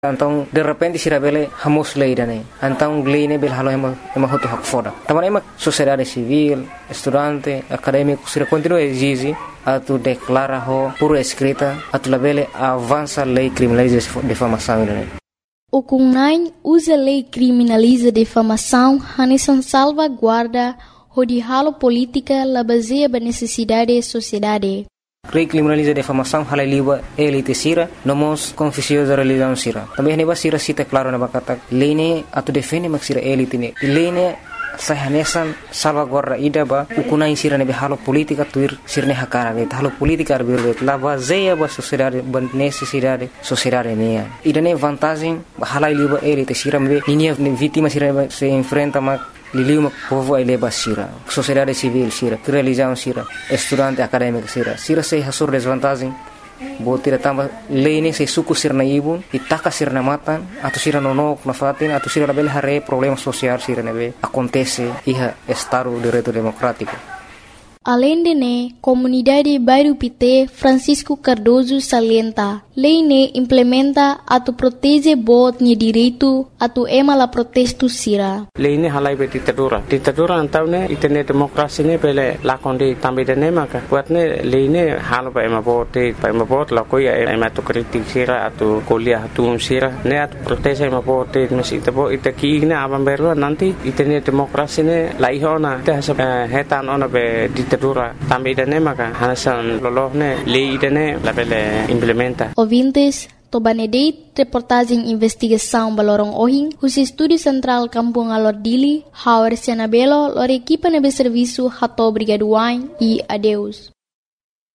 Então, de repente, se rebele hamos lei dane. Então, lei ne bel halo ema hotu hak foda. Taman ema sociedade civil, estudante, acadêmico, se continua exige a tu declara ho por escrita, a tu labele avança lei criminaliza difamação dane. O CUNAI usa lei criminaliza difamação, hanesan salvaguarda o de halo política la baseia ba necessidade da sociedade. Lei criminaliza difamação hala liba elite sira nomos confusiosa religião sira. Também neba sira cita claro na bakata lei ne atu defende mak sira elite ne. Lei ne sahanesan salvaguarda ida ba ukunai sira ne halo politika tuir sirne hakara ge halo politika arbir la baseia ba sociedade ba necessidade sociedade ne. Ida ne vantagem hala liba elite sira me ninia vítima sira se enfrenta mak liliu mak povo ai leba sira sociedade civil sira religião sira estudante acadêmico sira se hasur desvantagem botira tamba lei se suku sirna ibun itaka sirna matan atau sira nonok na fatin atau sira bel hare problema social sira nebe acontece iha estado direito democrático. Além de ne, comunidade bairro Pité Francisco Cardoso salienta, lei ne implementa atu protege bot ni direito atu ema la protesto sira. Lei ne halai be ditadura antau ne itene demokrasi ne pele lakonde tambe de ne maka buat ne lei ne halo ba ema bot la koya ema tu kritik sira atu kuliah tu sira ne atu protege ema bot mes itabo itaki ne abam berwa nanti itene demokrasi ne laihona te hetan ona be ditadura tambe de ne maka hasan lolohne lei de ne la pele implementa. Ouvintes, Tobanedeit, reportagem investigação Balorong Ohing, o Estúdio Central Kampung Alordili, Hauer Senabelo, lor equipa nebe serviço Hato Brigaduain e adeus.